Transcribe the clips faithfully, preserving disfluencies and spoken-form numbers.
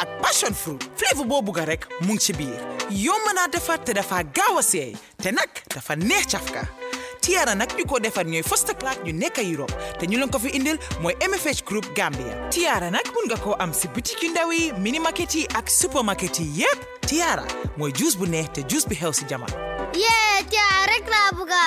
ak passion fruit flavor boo bugga rek mu ngi ci biir yomb naa defar te dafa gaaw a seey te nag dafa neex cafka Tiara nag ñu ko defar ñooy first class ñu nekk Europe te ñu leen ko fi indil mooy M F H Group Gambia Tiara nag mun nga koo am si boutique yu ndaw yi mini market yi ak supermarket yi yépp Tiara mooy juice bu neex te juice bi xew si jamono yee Tiara rek laa bëgga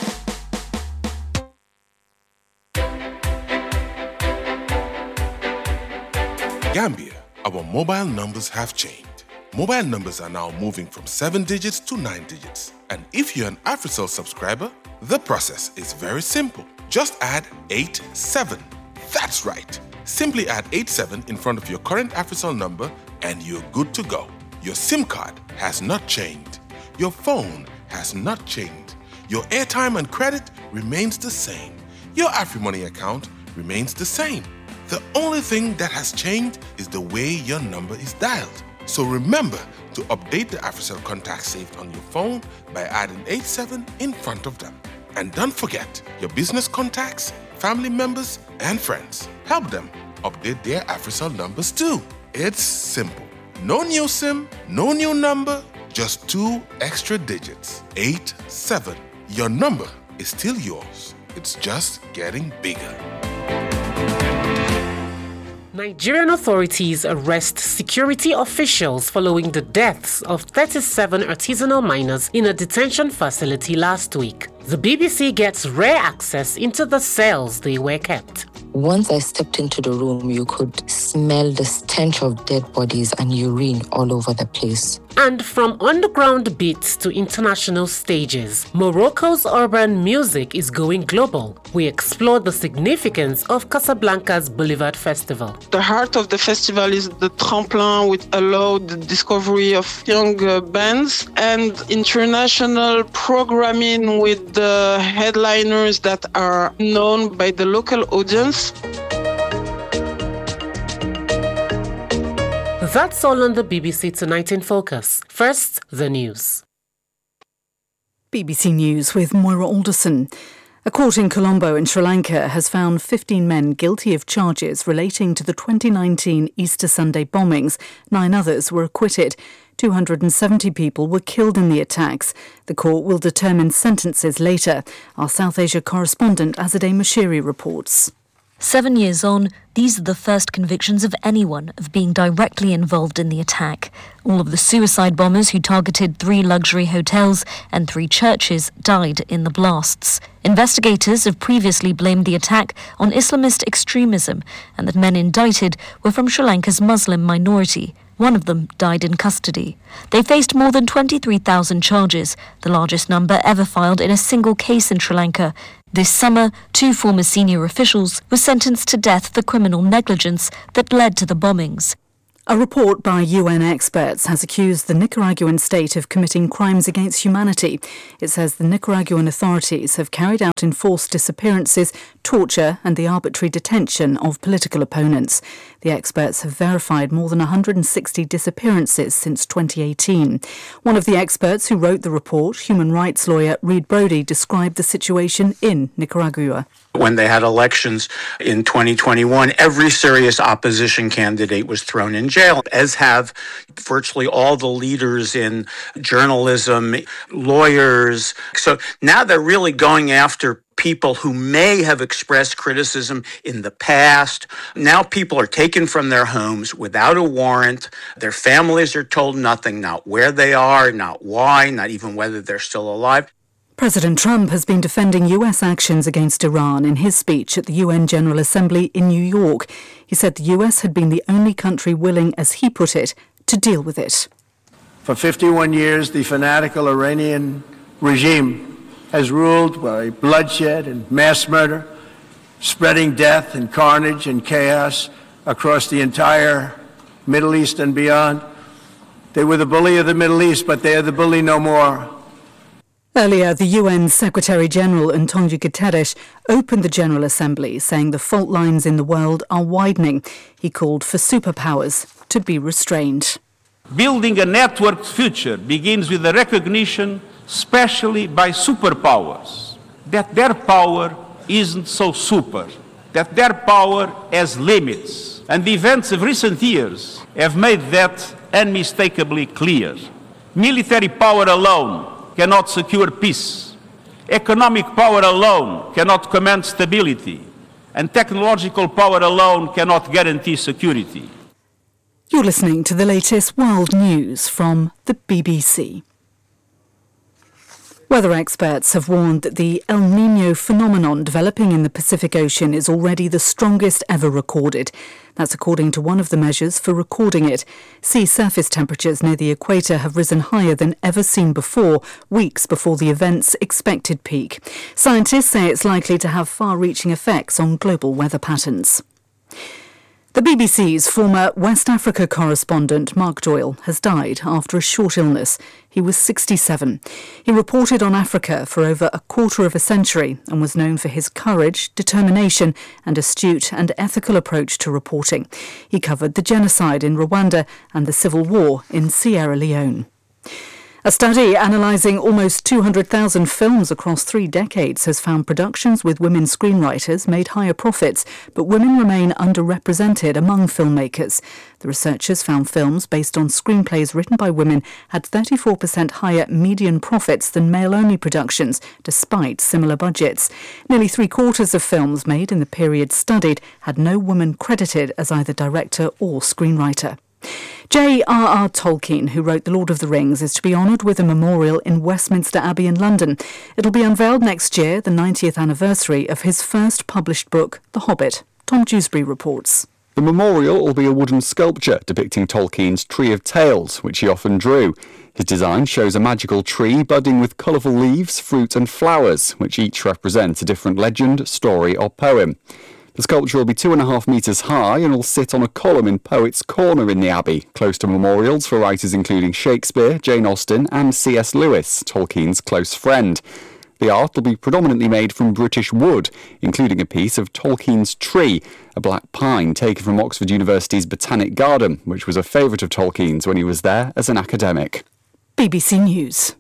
Gambia, our mobile numbers have changed. Mobile numbers are now moving from seven digits to nine digits. And if you're an AfriCell subscriber, the process is very simple. Just add eight seven. That's right. Simply add eight seven in front of your current AfriCell number and you're good to go. Your SIM card has not changed. Your phone has not changed. Your airtime and credit remains the same. Your AfriMoney account remains the same. The only thing that has changed is the way your number is dialed. So remember to update the AfriCell contacts saved on your phone by adding eight seven in front of them. And don't forget your business contacts, family members, and friends. Help them update their AfriCell numbers too. It's simple. No new SIM, no new number, just two extra digits. eight seven. Your number is still yours. It's just getting bigger. Nigerian authorities arrest security officials following the deaths of thirty-seven artisanal miners in a detention facility last week. The B B C gets rare access into the cells they were kept. Once I stepped into the room, you could smell the stench of dead bodies and urine all over the place. And from underground beats to international stages, Morocco's urban music is going global. We explore the significance of Casablanca's Boulevard Festival. The heart of the festival is the tremplin, which allowed the discovery of young uh, bands and international programming with the headliners that are known by the local audience. That's all on the B B C Tonight in Focus. First, the news. B B C News with Moira Alderson. A court in Colombo in Sri Lanka has found fifteen men guilty of charges relating to the twenty nineteen Easter Sunday bombings. Nine others were acquitted. two hundred seventy people were killed in the attacks. The court will determine sentences later. Our South Asia correspondent Azadeh Mashiri reports. Seven years on, these are the first convictions of anyone of being directly involved in the attack. All of the suicide bombers who targeted three luxury hotels and three churches died in the blasts. Investigators have previously blamed the attack on Islamist extremism and that men indicted were from Sri Lanka's Muslim minority. One of them died in custody. They faced more than twenty-three thousand charges, the largest number ever filed in a single case in Sri Lanka. This summer, two former senior officials were sentenced to death for criminal negligence that led to the bombings. A report by U N experts has accused the Nicaraguan state of committing crimes against humanity. It says the Nicaraguan authorities have carried out enforced disappearances, torture and the arbitrary detention of political opponents. The experts have verified more than one hundred sixty disappearances since twenty eighteen. One of the experts who wrote the report, human rights lawyer Reed Brody, described the situation in Nicaragua. When they had elections in twenty twenty-one, every serious opposition candidate was thrown in jail, as have virtually all the leaders in journalism, lawyers. So now they're really going after people who may have expressed criticism in the past. Now people are taken from their homes without a warrant. Their families are told nothing, not where they are, not why, not even whether they're still alive. President Trump has been defending U S actions against Iran in his speech at the U N General Assembly in New York. He said the U S had been the only country willing, as he put it, to deal with it. For fifty-one years, the fanatical Iranian regime has ruled by bloodshed and mass murder, spreading death and carnage and chaos across the entire Middle East and beyond. They were the bully of the Middle East, but they are the bully no more. Earlier, the U N Secretary-General Antonio Guterres opened the General Assembly, saying the fault lines in the world are widening. He called for superpowers to be restrained. Building a networked future begins with the recognition, especially by superpowers, that their power isn't so super, that their power has limits, And the events of recent years have made that unmistakably clear. Military power alone cannot secure peace. Economic power alone cannot command stability. And technological power alone cannot guarantee security. You're listening to the latest world news from the B B C. Weather experts have warned that the El Niño phenomenon developing in the Pacific Ocean is already the strongest ever recorded. That's according to one of the measures for recording it. Sea surface temperatures near the equator have risen higher than ever seen before, weeks before the event's expected peak. Scientists say it's likely to have far-reaching effects on global weather patterns. The B B C's former West Africa correspondent Mark Doyle has died after a short illness. He was sixty-seven. He reported on Africa for over a quarter of a century and was known for his courage, determination and astute and ethical approach to reporting. He covered the genocide in Rwanda and the civil war in Sierra Leone. A study analysing almost two hundred thousand films across three decades has found productions with women screenwriters made higher profits, but women remain underrepresented among filmmakers. The researchers found films based on screenplays written by women had thirty-four percent higher median profits than male-only productions, despite similar budgets. Nearly three-quarters of films made in the period studied had no woman credited as either director or screenwriter. J R R Tolkien, who wrote The Lord of the Rings, is to be honoured with a memorial in Westminster Abbey in London. It'll be unveiled next year, the ninetieth anniversary of his first published book, The Hobbit. Tom Dewsbury reports. The memorial will be a wooden sculpture depicting Tolkien's Tree of Tales, which he often drew. His design shows a magical tree budding with colourful leaves, fruit and flowers, which each represent a different legend, story or poem. The sculpture will be two and a half metres high and will sit on a column in Poets' Corner in the Abbey, close to memorials for writers including Shakespeare, Jane Austen and C S Lewis, Tolkien's close friend. The art will be predominantly made from British wood, including a piece of Tolkien's tree, a black pine taken from Oxford University's Botanic Garden, which was a favourite of Tolkien's when he was there as an academic. B B C News.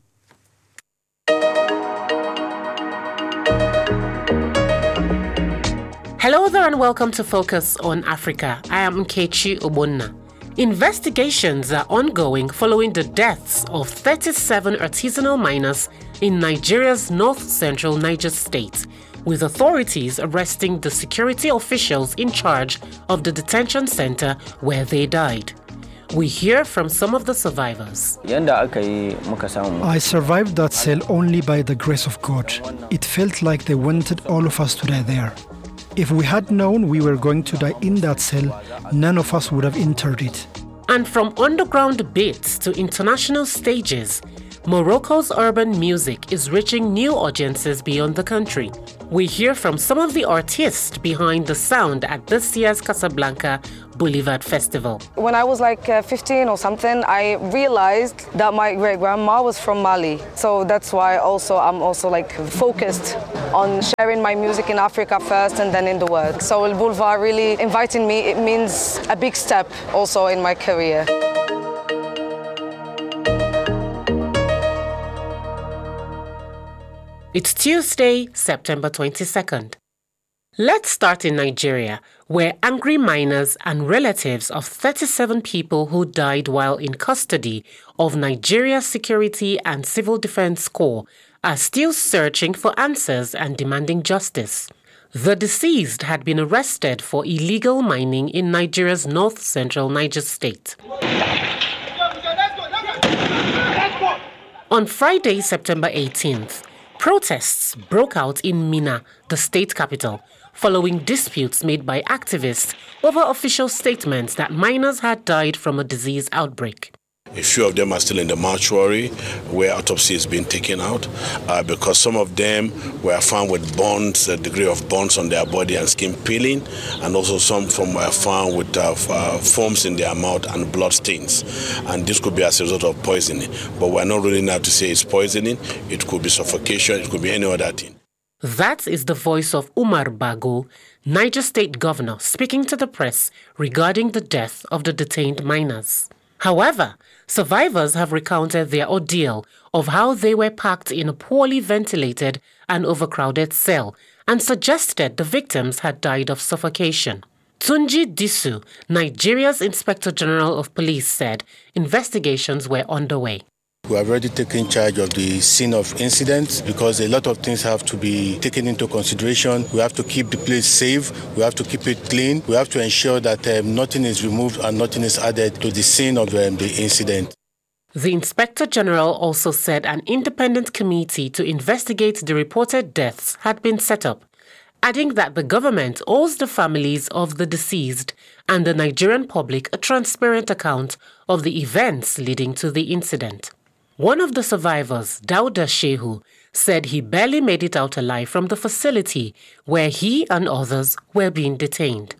Hello there and welcome to Focus on Africa. I am Nkechi Obonna. Investigations are ongoing following the deaths of thirty-seven artisanal miners in Nigeria's north-central Niger State, with authorities arresting the security officials in charge of the detention center where they died. We hear from some of the survivors. I survived that cell only by the grace of God. It felt like they wanted all of us to die there. If we had known we were going to die in that cell, none of us would have entered it. And from underground beats to international stages, Morocco's urban music is reaching new audiences beyond the country. We hear from some of the artists behind the sound at this year's Casablanca Boulevard Festival. When I was like uh, fifteen or something, I realized that my great-grandma was from Mali. So that's why also I'm also like focused on sharing my music in Africa first and then in the world. So El Boulevard really inviting me, it means a big step also in my career. It's Tuesday, September twenty-second. Let's start in Nigeria, where angry miners and relatives of thirty-seven people who died while in custody of Nigeria's Security and Civil Defense Corps are still searching for answers and demanding justice. The deceased had been arrested for illegal mining in Nigeria's north-central Niger State. On Friday, September eighteenth, protests broke out in Minna, the state capital, following disputes made by activists over official statements that miners had died from a disease outbreak. A few of them are still in the mortuary where autopsy is being taken out uh, because some of them were found with burns, a degree of burns on their body and skin peeling, and also some from were found with uh, uh, foams in their mouth and blood stains. And this could be as a result of poisoning. But we're not really enough to say it's poisoning. It could be suffocation. It could be any other thing. That is the voice of Umar Bago, Niger State Governor, speaking to the press regarding the death of the detained miners. However, survivors have recounted their ordeal of how they were packed in a poorly ventilated and overcrowded cell and suggested the victims had died of suffocation. Tunji Disu, Nigeria's Inspector General of Police, said investigations were underway. We have already taken charge of the scene of incidents because a lot of things have to be taken into consideration. We have to keep the place safe. We have to keep it clean. We have to ensure that um, nothing is removed and nothing is added to the scene of um, the incident. The Inspector General also said an independent committee to investigate the reported deaths had been set up, adding that the government owes the families of the deceased and the Nigerian public a transparent account of the events leading to the incident. One of the survivors, Dauda Shehu, said he barely made it out alive from the facility where he and others were being detained.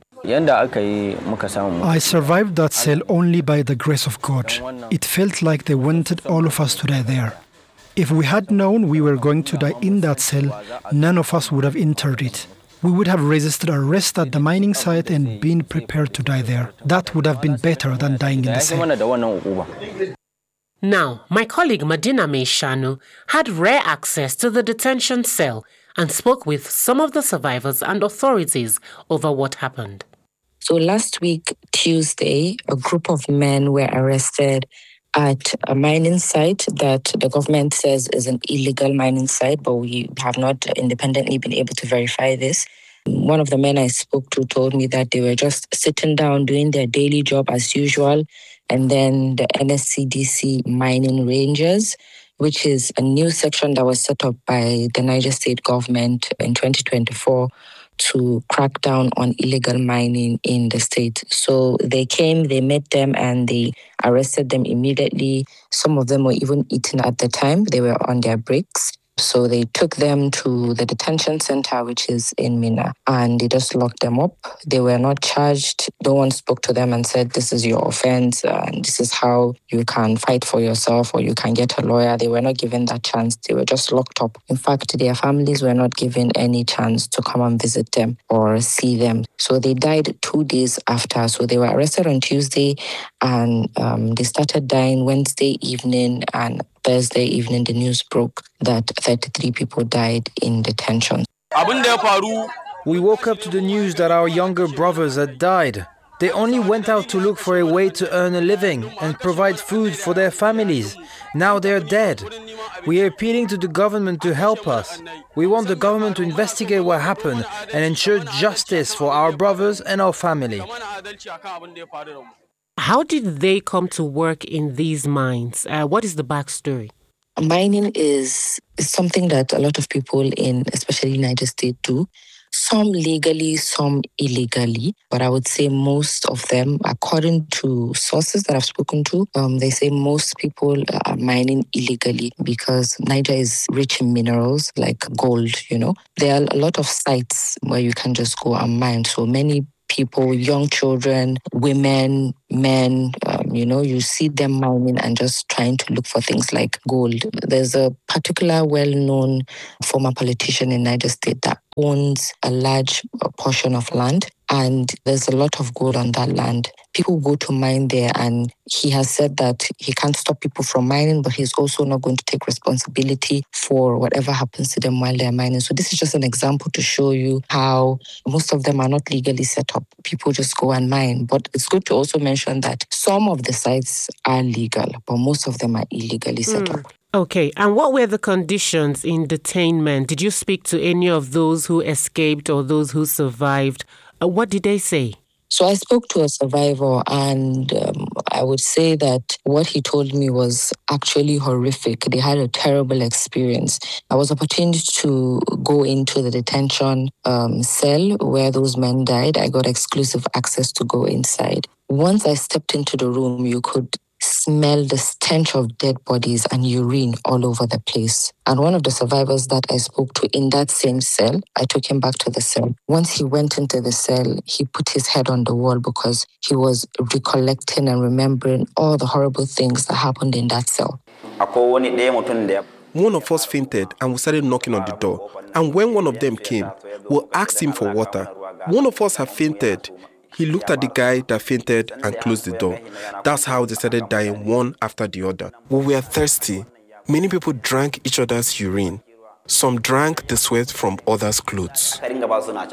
I survived that cell only by the grace of God. It felt like they wanted all of us to die there. If we had known we were going to die in that cell, none of us would have entered it. We would have resisted arrest at the mining site and been prepared to die there. That would have been better than dying in the cell. Now, my colleague Madina Meishanu had rare access to the detention cell and spoke with some of the survivors and authorities over what happened. So last week, Tuesday, a group of men were arrested at a mining site that the government says is an illegal mining site, but we have not independently been able to verify this. One of the men I spoke to told me that they were just sitting down doing their daily job as usual, and then the N S C D C Mining Rangers, which is a new section that was set up by the Niger State government in twenty twenty-four to crack down on illegal mining in the state. So they came, they met them, and they arrested them immediately. Some of them were even eating at the time. They were on their breaks. So they took them to the detention center, which is in Minna, and they just locked them up. They were not charged. No one spoke to them and said, this is your offense, and this is how you can fight for yourself or you can get a lawyer. They were not given that chance. They were just locked up. In fact, their families were not given any chance to come and visit them or see them. So they died two days after. So they were arrested on Tuesday, and um, they started dying Wednesday evening, and Thursday evening, the news broke that thirty-three people died in detention. We woke up to the news that our younger brothers had died. They only went out to look for a way to earn a living and provide food for their families. Now they're dead. We are appealing to the government to help us. We want the government to investigate what happened and ensure justice for our brothers and our family. How did they come to work in these mines? Uh, what is the backstory? Mining is, is something that a lot of people in, especially Niger State, do. Some legally, some illegally. But I would say most of them, according to sources that I've spoken to, um, they say most people are mining illegally because Niger is rich in minerals like gold, you know. There are a lot of sites where you can just go and mine. So many people, young children, women, men, um, you know, you see them mining and just trying to look for things like gold. There's a particular well-known former politician in Niger State that owns a large portion of land, and there's a lot of gold on that land. People go to mine there, and he has said that he can't stop people from mining, but he's also not going to take responsibility for whatever happens to them while they're mining. So this is just an example to show you how most of them are not legally set up. People just go and mine. But it's good to also mention that some of the sites are legal, but most of them are illegally set mm. up. Okay, and what were the conditions in detainment? Did you speak to any of those who escaped or those who survived? Uh, what did they say? So I spoke to a survivor, and um, I would say that what he told me was actually horrific. They had a terrible experience. I was opportunity to go into the detention um, cell where those men died. I got exclusive access to go inside. Once I stepped into the room, you could smell the stench of dead bodies and urine all over the place. And one of the survivors that I spoke to in that same cell, I took him back to the cell. Once he went into the cell, he put his head on the wall because he was recollecting and remembering all the horrible things that happened in that cell. One of us fainted and we started knocking on the door. And when one of them came, we asked him for water. One of us had fainted. He looked at the guy that fainted and closed the door. That's how they started dying one after the other. We were thirsty. Many people drank each other's urine. Some drank the sweat from others' clothes.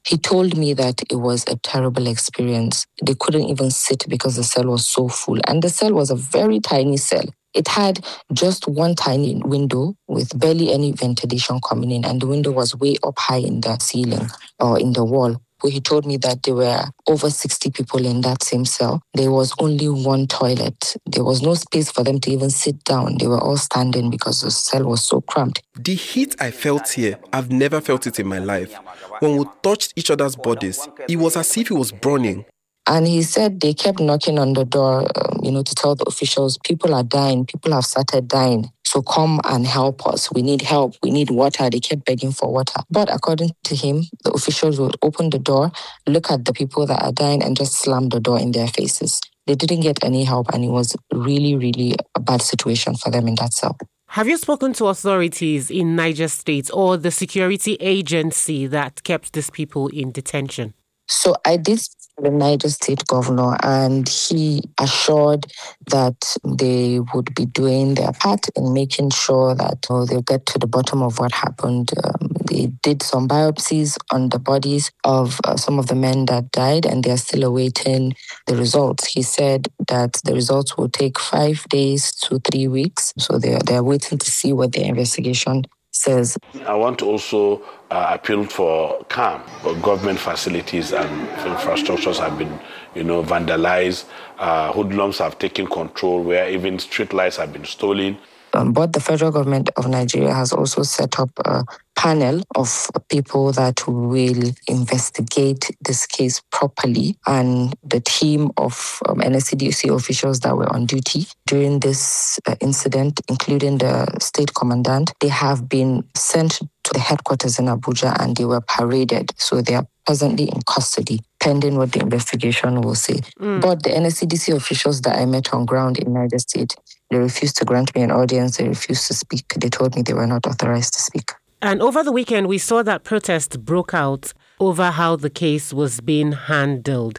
He told me that it was a terrible experience. They couldn't even sit because the cell was so full. And the cell was a very tiny cell. It had just one tiny window with barely any ventilation coming in, and the window was way up high in the ceiling or in the wall. He told me that there were over sixty people in that same cell. There was only one toilet. There was no space for them to even sit down. They were all standing because the cell was so cramped. The heat I felt here, I've never felt it in my life. When we touched each other's bodies, it was as if it was burning. And he said they kept knocking on the door, um, you know, to tell the officials, people are dying, people have started dying. So come and help us. We need help. We need water. They kept begging for water. But according to him, the officials would open the door, look at the people that are dying and just slam the door in their faces. They didn't get any help, and it was really, really a bad situation for them in that cell. Have you spoken to authorities in Niger State or the security agency that kept these people in detention? So I did speak to the Niger State governor, and he assured that they would be doing their part in making sure that oh, they'll get to the bottom of what happened. Um, they did some biopsies on the bodies of uh, some of the men that died, and they're still awaiting the results. He said that the results will take five days to three weeks. So they're, they're waiting to see what the investigation says. I want to also uh, appeal for calm. Government facilities and infrastructures have been, you know, vandalized. Uh, hoodlums have taken control, where even street lights have been stolen. Um, but the federal government of Nigeria has also set up a panel of people that will investigate this case properly. And the team of um, N S C D C officials that were on duty during this uh, incident, including the state commandant, they have been sent to the headquarters in Abuja and they were paraded. So they are presently in custody, pending what the investigation will say. Mm. But the N S C D C officials that I met on ground in Niger State, they refused to grant me an audience. They refused to speak. They told me they were not authorized to speak. And over the weekend, we saw that protest broke out over how the case was being handled.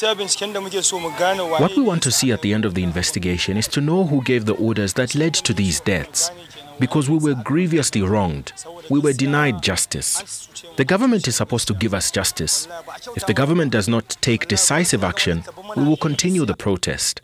What we want to see at the end of the investigation is to know who gave the orders that led to these deaths. Because we were grievously wronged. We were denied justice. The government is supposed to give us justice. If the government does not take decisive action, we will continue the protest.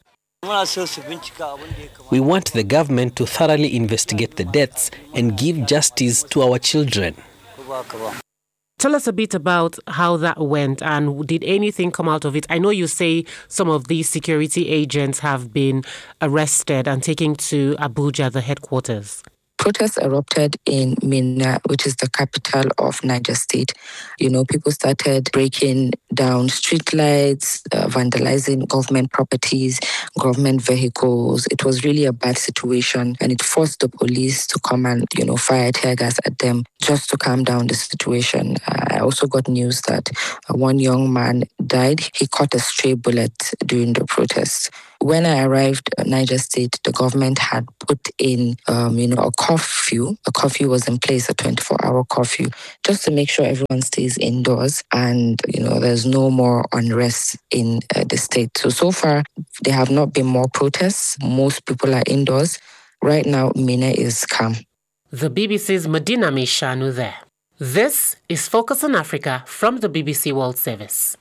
We want the government to thoroughly investigate the deaths and give justice to our children. Tell us a bit about how that went, and did anything come out of it? I know you say some of these security agents have been arrested and taken to Abuja, the headquarters. Protests erupted in Minna, which is the capital of Niger State. You know, people started breaking down streetlights, uh, vandalizing government properties, government vehicles. It was really a bad situation, and it forced the police to come and, you know, fire tear gas at them just to calm down the situation. Uh, I also got news that uh, one young man died. He caught a stray bullet during the protests. When I arrived at Niger State, the government had put in, um, you know, a curfew. A curfew was in place, a twenty-four hour curfew, just to make sure everyone stays indoors and, you know, there's no more unrest in uh, the state. So, so far, there have not been more protests. Most people are indoors. Right now, Minna is calm. The B B C's Medina Mishanu there. This is Focus on Africa from the B B C World Service.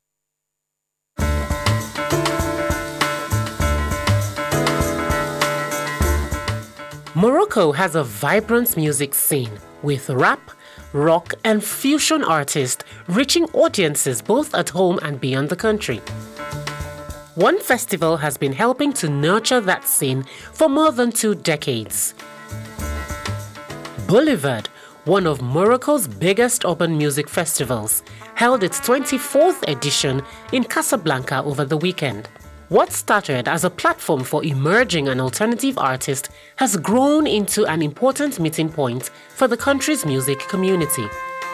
Morocco has a vibrant music scene with rap, rock, and fusion artists reaching audiences both at home and beyond the country. One festival has been helping to nurture that scene for more than two decades. Boulevard, one of Morocco's biggest urban music festivals, held its twenty-fourth edition in Casablanca over the weekend. What started as a platform for emerging and alternative artists has grown into an important meeting point for the country's music community.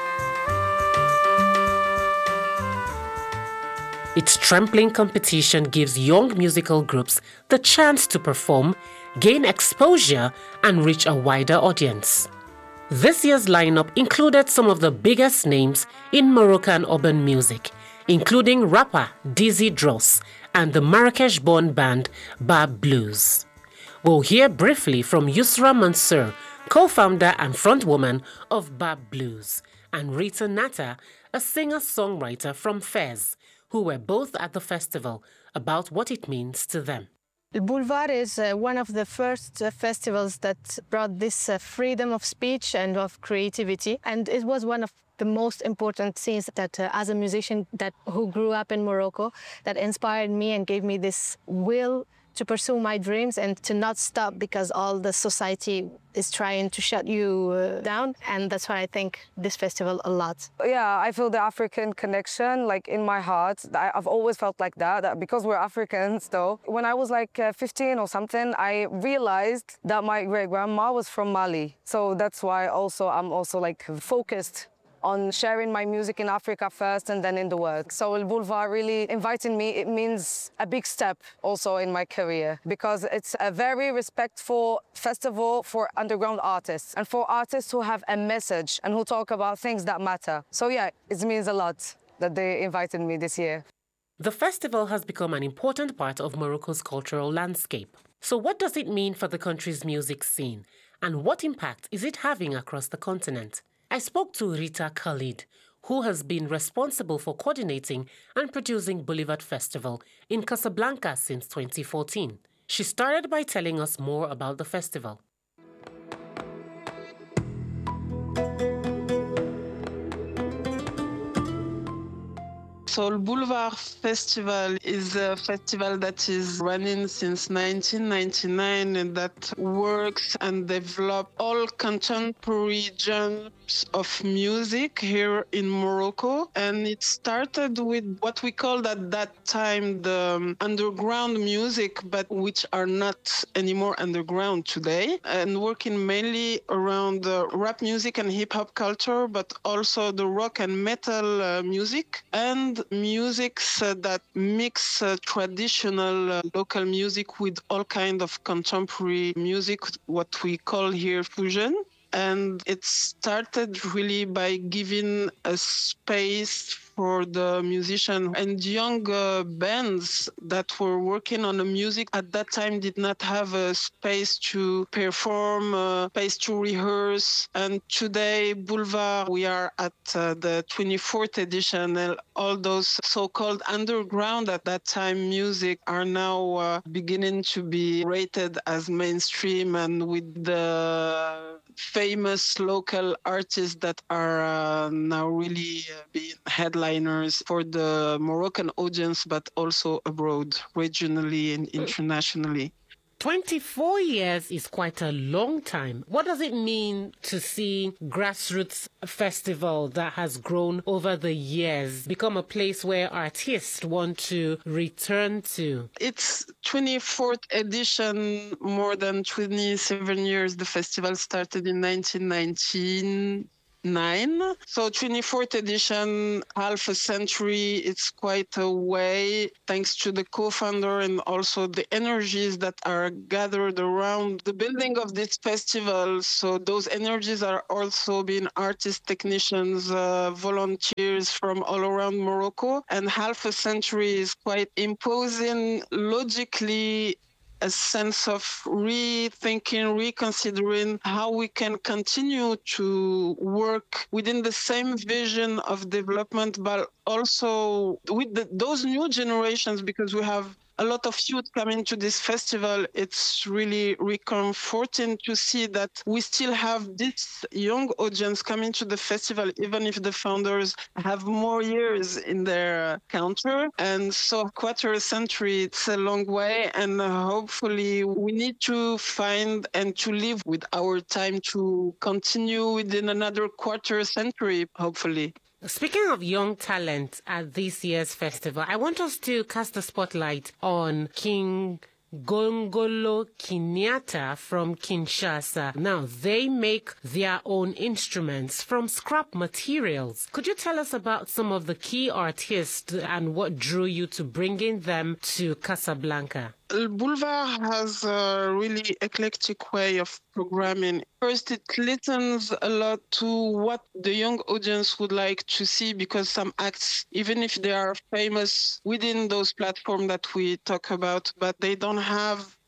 Its trampling competition gives young musical groups the chance to perform, gain exposure, and reach a wider audience. This year's lineup included some of the biggest names in Moroccan urban music, including rapper Dizzy Dross and the Marrakesh-born band Bab Blues. We'll hear briefly from Yusra Mansour, co-founder and frontwoman of Bab Blues, and Rita Nata, a singer-songwriter from Fez, who were both at the festival, about what it means to them. The Boulevard is uh, one of the first uh, festivals that brought this uh, freedom of speech and of creativity. And it was one of the most important scenes that, uh, as a musician that who grew up in Morocco, that inspired me and gave me this will to pursue my dreams and to not stop because all the society is trying to shut you uh, down. And that's why I think this festival a lot. Yeah, I feel the African connection, like in my heart. I've always felt like that, that because we're Africans though. When I was like uh, fifteen or something, I realized that my great-grandma was from Mali. So that's why also I'm also like focused on sharing my music in Africa first and then in the world. So El Boulevard really inviting me, it means a big step also in my career because it's a very respectful festival for underground artists and for artists who have a message and who talk about things that matter. So yeah, it means a lot that they invited me this year. The festival has become an important part of Morocco's cultural landscape. So what does it mean for the country's music scene? And what impact is it having across the continent? I spoke to Rita Khalid, who has been responsible for coordinating and producing Boulevard Festival in Casablanca since twenty fourteen. She started by telling us more about the festival. So Boulevard Festival is a festival that is running since nineteen ninety-nine and that works and develops all contemporary genres of music here in Morocco. And it started with what we called at that time the um, underground music, but which are not anymore underground today, and working mainly around uh, rap music and hip-hop culture, but also the rock and metal uh, music and musics uh, that mix uh, traditional uh, local music with all kind of contemporary music, what we call here fusion. And it started really by giving a space for the musician and young uh, bands that were working on the music at that time did not have a space to perform, a space to rehearse. And today, Boulevard, we are at uh, the twenty-fourth edition, and all those so-called underground at that time music are now uh, beginning to be rated as mainstream, and with the famous local artists that are uh, now really uh, being headliners for the Moroccan audience, but also abroad, regionally and internationally. twenty-four years is quite a long time. What does it mean to see grassroots festival that has grown over the years become a place where artists want to return to? It's twenty-fourth edition, more than twenty-seven years. The festival started in nineteen nineteen. Nine. So twenty-fourth edition, half a century, it's quite a way, thanks to the co-founder and also the energies that are gathered around the building of this festival. So those energies are also being artists, technicians, uh, volunteers from all around Morocco. And half a century is quite imposing logically a sense of rethinking, reconsidering how we can continue to work within the same vision of development, but also with the, those new generations, because we have a lot of youth coming to this festival. It's really reconforting to see that we still have this young audience coming to the festival, even if the founders have more years in their counter. And so a quarter century, it's a long way. And hopefully we need to find and to live with our time to continue within another quarter century, hopefully. Speaking of young talent at this year's festival, I want us to cast the spotlight on King Gongolo Kinyatta from Kinshasa. Now, they make their own instruments from scrap materials. Could you tell us about some of the key artists and what drew you to bringing them to Casablanca? Boulevard has a really eclectic way of programming. First, it listens a lot to what the young audience would like to see, because some acts, even if they are famous within those platforms that we talk about, but they don't have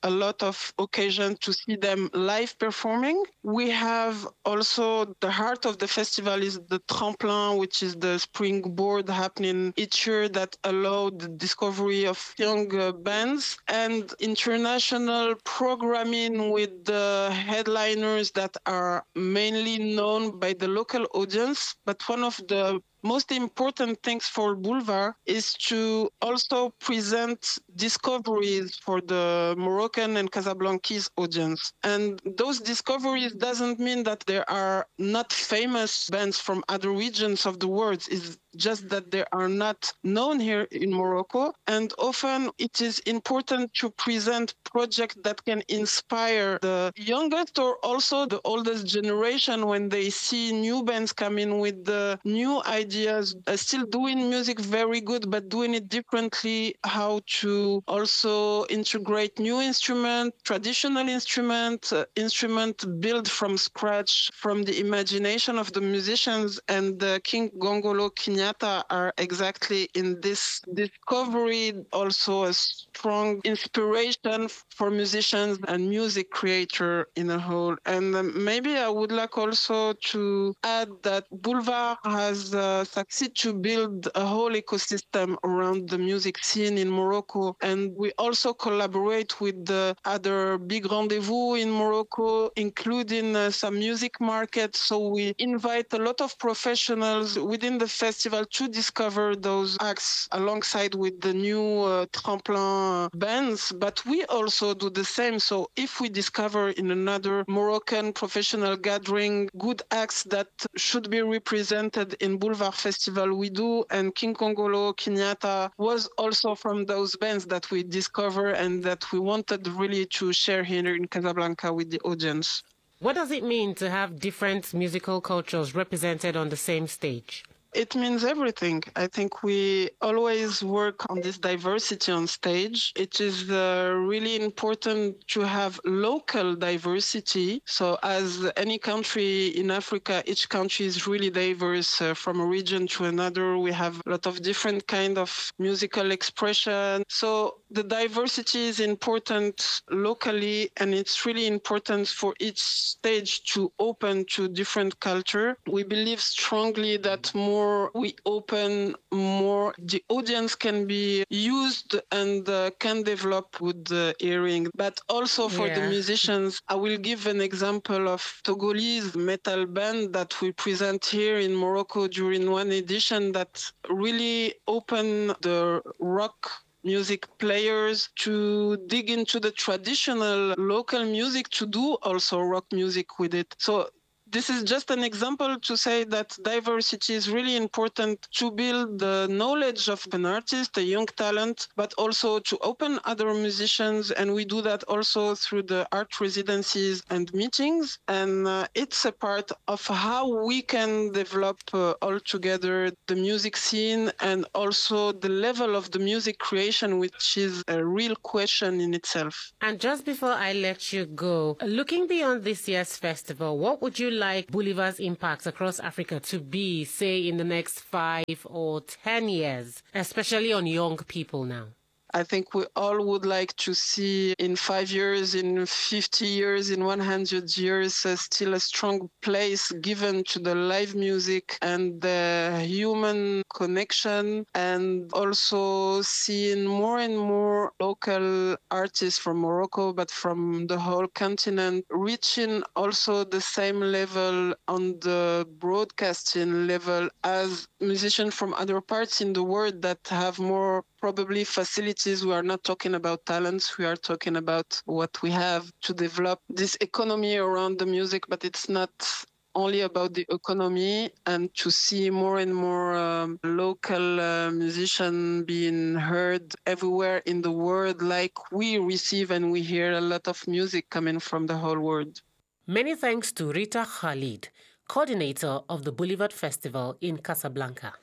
a lot of occasion to see them live performing. We have also the heart of the festival is the Tremplin, which is the springboard happening each year that allow the discovery of young uh, bands, and international programming with the headliners that are mainly known by the local audience. But one of the most important things for Boulevard is to also present discoveries for the Moroccan and Casablancese audience. And those discoveries doesn't mean that there are not famous bands from other regions of the world. It's just that they are not known here in Morocco. And often it is important to present projects that can inspire the youngest or also the oldest generation when they see new bands coming with the new ideas, uh, still doing music very good, but doing it differently, how to also integrate new instrument, traditional instrument, uh, instrument built from scratch, from the imagination of the musicians. And uh, King Gongolo Kenyatta are exactly in this discovery, also a strong inspiration for musicians and music creator in a whole. And um, maybe I would like also to add that Boulevard has uh, succeeded to build a whole ecosystem around the music scene in Morocco. And we also collaborate with the other big rendezvous in Morocco, including uh, some music markets. So we invite a lot of professionals within the festival to discover those acts alongside with the new uh, Tremplin bands. But we also do the same. So if we discover in another Moroccan professional gathering good acts that should be represented in Boulevard Festival, we do. And King Gongolo Kenyatta was also from those bands that we discover and that we wanted really to share here in Casablanca with the audience. What does it mean to have different musical cultures represented on the same stage? It means everything. I think we always work on this diversity on stage. It is uh, really important to have local diversity. So as any country in Africa, each country is really diverse uh, from a region to another. We have a lot of different kind of musical expression. So the diversity is important locally, and it's really important for each stage to open to different culture. We believe strongly that more we open, more the audience can be used and uh, can develop with the hearing. But also for yeah. the musicians, I will give an example of Togolese metal band that we present here in Morocco during one edition that really opened the rock music players to dig into the traditional local music, to do also rock music with it. So this is just an example to say that diversity is really important to build the knowledge of an artist, a young talent, but also to open other musicians. And we do that also through the art residencies and meetings. And uh, it's a part of how we can develop uh, all together the music scene and also the level of the music creation, which is a real question in itself. And just before I let you go, looking beyond this year's festival, what would you like Boulevard's impact across Africa to be, say, in the next five or ten years, especially on young people now? I think we all would like to see in five years, in fifty years, in one hundred years, uh, still a strong place given to the live music and the human connection, and also seeing more and more local artists from Morocco, but from the whole continent, reaching also the same level on the broadcasting level as musicians from other parts in the world that have more probably facilities. We are not talking about talents. We are talking about what we have to develop this economy around the music, but it's not only about the economy, and to see more and more um, local uh, musicians being heard everywhere in the world, like we receive and we hear a lot of music coming from the whole world. Many thanks to Rita Khalid, coordinator of the Boulevard Festival in Casablanca.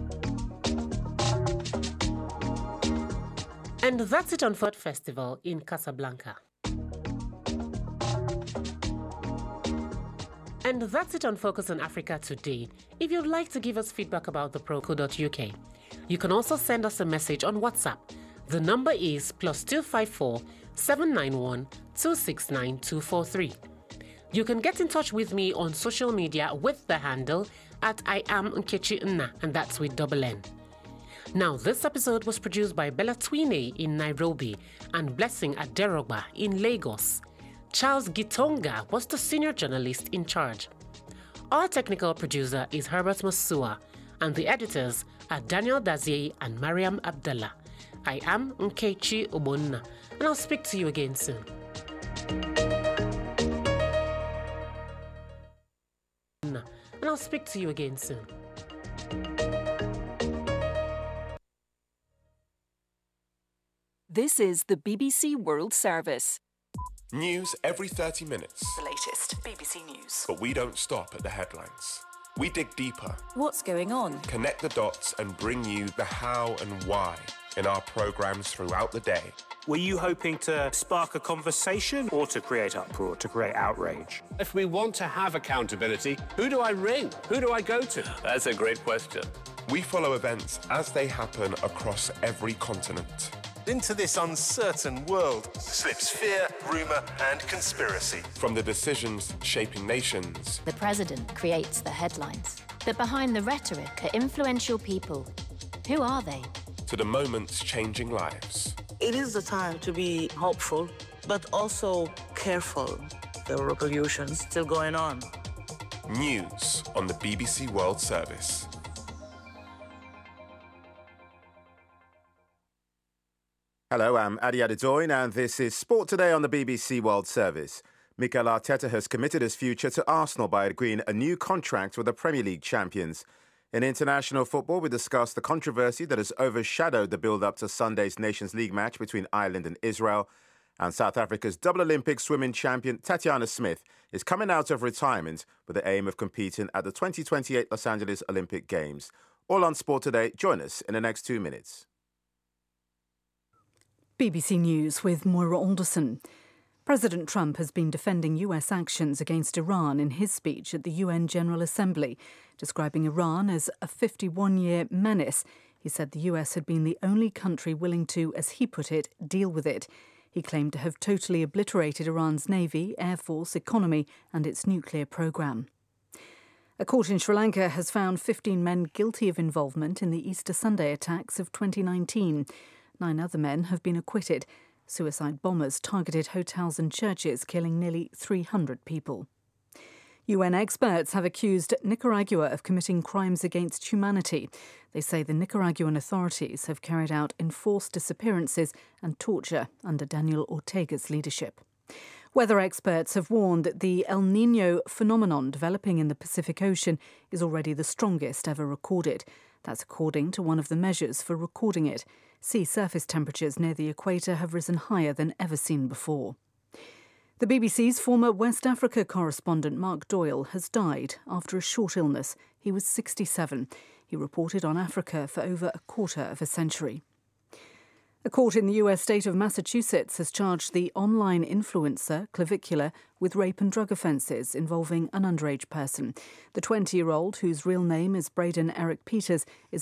And that's it on Fort Festival in Casablanca. And that's it on Focus on Africa today. If you'd like to give us feedback about the proco dot U K, you can also send us a message on WhatsApp. The number is plus two five four, seven nine one, two six nine two four three. You can get in touch with me on social media with the handle at I am Nkechi Nna, and that's with double N. Now, this episode was produced by Bella Twine in Nairobi and Blessing Aderogba in Lagos. Charles Gitonga was the senior journalist in charge. Our technical producer is Herbert Masua, and the editors are Daniel Dazier and Mariam Abdallah. I am Nkechi Obonna, and I'll speak to you again soon. And I'll speak to you again soon. This is the B B C World Service. News every thirty minutes. The latest B B C News. But we don't stop at the headlines. We dig deeper. What's going on? Connect the dots and bring you the how and why in our programmes throughout the day. Were you hoping to spark a conversation or to create uproar, to create outrage? If we want to have accountability, who do I ring? Who do I go to? That's a great question. We follow events as they happen across every continent. Into this uncertain world slips fear, rumour and conspiracy. From the decisions shaping nations. The president creates the headlines. But behind the rhetoric are influential people. Who are they? To the moments changing lives. It is the time to be hopeful, but also careful. There are revolutions still going on. News on the B B C World Service. Hello, I'm Adi Adedoyin, and this is Sport Today on the B B C World Service. Mikel Arteta has committed his future to Arsenal by agreeing a new contract with the Premier League champions. In international football, we discuss the controversy that has overshadowed the build-up to Sunday's Nations League match between Ireland and Israel. And South Africa's double Olympic swimming champion Tatiana Smith is coming out of retirement with the aim of competing at the twenty twenty-eight Los Angeles Olympic Games. All on Sport Today. Join us in the next two minutes. B B C News with Moira Alderson. President Trump has been defending U S actions against Iran in his speech at the U N General Assembly, describing Iran as a fifty-one-year menace. He said the U S had been the only country willing to, as he put it, deal with it. He claimed to have totally obliterated Iran's navy, air force, economy and its nuclear programme. A court in Sri Lanka has found fifteen men guilty of involvement in the Easter Sunday attacks of twenty nineteen. Nine other men have been acquitted. Suicide bombers targeted hotels and churches, killing nearly three hundred people. U N experts have accused Nicaragua of committing crimes against humanity. They say the Nicaraguan authorities have carried out enforced disappearances and torture under Daniel Ortega's leadership. Weather experts have warned that the El Niño phenomenon developing in the Pacific Ocean is already the strongest ever recorded. That's according to one of the measures for recording it. Sea surface temperatures near the equator have risen higher than ever seen before. The B B C's former West Africa correspondent Mark Doyle has died after a short illness. He was sixty-seven. He reported on Africa for over a quarter of a century. A court in the U S state of Massachusetts has charged the online influencer, Clavicula, with rape and drug offences involving an underage person. The twenty-year-old, whose real name is Braden Eric Peters, is